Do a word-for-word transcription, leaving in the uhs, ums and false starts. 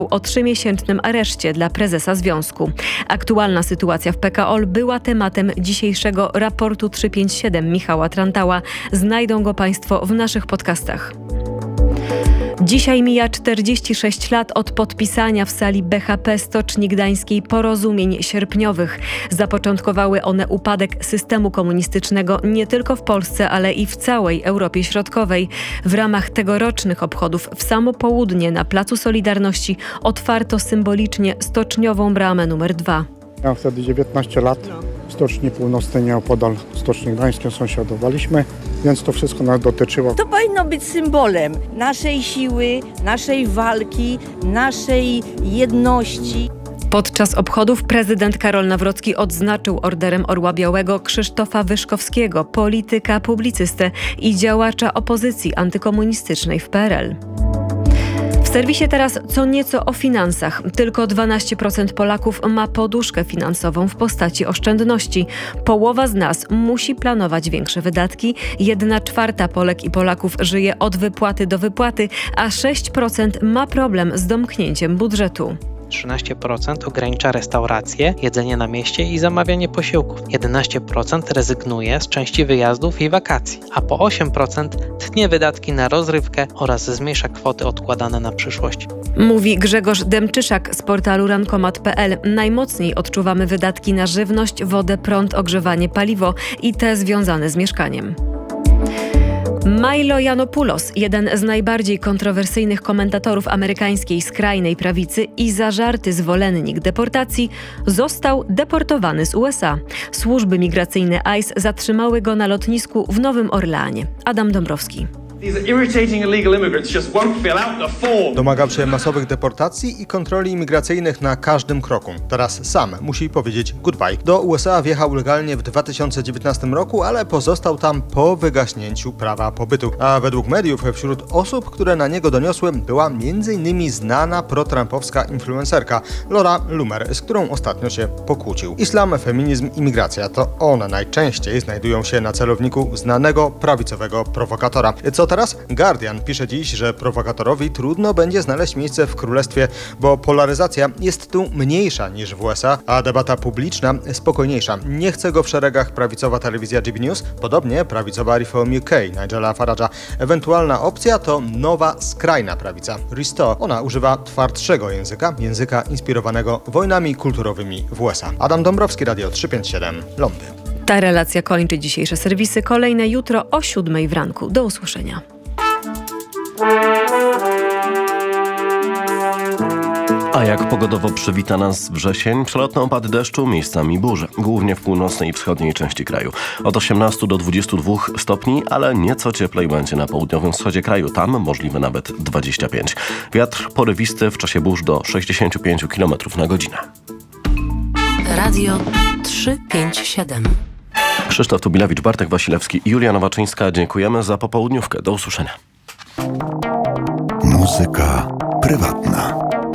o trzymiesięcznym areszcie dla prezesa związku. Aktualna sytuacja w P K O L była tematem dzisiejszego raportu trzysta pięćdziesiąt siedem Michała Trantała. Znajdą go Państwo w naszych podcastach. Dzisiaj mija czterdzieści sześć lat od podpisania w sali B H P Stoczni Gdańskiej porozumień sierpniowych. Zapoczątkowały one upadek systemu komunistycznego nie tylko w Polsce, ale i w całej Europie Środkowej. W ramach tegorocznych obchodów w samo południe na Placu Solidarności otwarto symbolicznie stoczniową bramę numer dwa. Miałem wtedy dziewiętnaście lat. W Stoczni Północnej nieopodal Stoczni Gdańskiej sąsiadowaliśmy, więc to wszystko nas dotyczyło. To powinno być symbolem naszej siły, naszej walki, naszej jedności. Podczas obchodów prezydent Karol Nawrocki odznaczył Orderem Orła Białego Krzysztofa Wyszkowskiego, polityka, publicystę i działacza opozycji antykomunistycznej w P R L. W serwisie teraz co nieco o finansach. Tylko dwanaście procent Polaków ma poduszkę finansową w postaci oszczędności. Połowa z nas musi planować większe wydatki. Jedna czwarta Polek i Polaków żyje od wypłaty do wypłaty, a sześć procent ma problem z domknięciem budżetu. trzynaście procent ogranicza restauracje, jedzenie na mieście i zamawianie posiłków. jedenaście procent rezygnuje z części wyjazdów i wakacji, a po osiem procent tnie wydatki na rozrywkę oraz zmniejsza kwoty odkładane na przyszłość. Mówi Grzegorz Demczyszak z portalu rankomat kropka p l. Najmocniej odczuwamy wydatki na żywność, wodę, prąd, ogrzewanie, paliwo i te związane z mieszkaniem. Milo Yiannopoulos, jeden z najbardziej kontrowersyjnych komentatorów amerykańskiej skrajnej prawicy i zażarty zwolennik deportacji, został deportowany z U S A. Służby migracyjne I C E zatrzymały go na lotnisku w Nowym Orleanie. Adam Dąbrowski. Domagał się masowych deportacji i kontroli imigracyjnych na każdym kroku. Teraz sam musi powiedzieć goodbye. Do U S A wjechał legalnie w dwa tysiące dziewiętnastym roku, ale pozostał tam po wygaśnięciu prawa pobytu. A według mediów wśród osób, które na niego doniosły, była między innymi znana pro-trumpowska influencerka Laura Loomer, z którą ostatnio się pokłócił. Islam, feminizm, imigracja to one najczęściej znajdują się na celowniku znanego prawicowego prowokatora. Co teraz? Guardian pisze dziś, że prowokatorowi trudno będzie znaleźć miejsce w królestwie, bo polaryzacja jest tu mniejsza niż w U S A, a debata publiczna spokojniejsza. Nie chce go w szeregach prawicowa telewizja G B News, podobnie prawicowa Reform U K Nigela Farage'a. Ewentualna opcja to nowa skrajna prawica, Restore. Ona używa twardszego języka, języka inspirowanego wojnami kulturowymi w U S A. Adam Dąbrowski, Radio trzysta pięćdziesiąt siedem, Londyn. Ta relacja kończy dzisiejsze serwisy. Kolejne jutro o siódmej w ranku. Do usłyszenia. A jak pogodowo przywita nas wrzesień? Przelotne opady deszczu, miejscami burze, głównie w północnej i wschodniej części kraju. Od osiemnastu do dwudziestu dwóch stopni, ale nieco cieplej będzie na południowym wschodzie kraju. Tam możliwe nawet dwadzieścia pięć. Wiatr porywisty w czasie burz do sześćdziesięciu pięciu kilometrów na godzinę. Radio trzysta pięćdziesiąt siedem. Krzysztof Tubilewicz, Bartek Wasilewski i Julia Nowaczyńska. Dziękujemy za popołudniówkę. Do usłyszenia. Muzyka prywatna.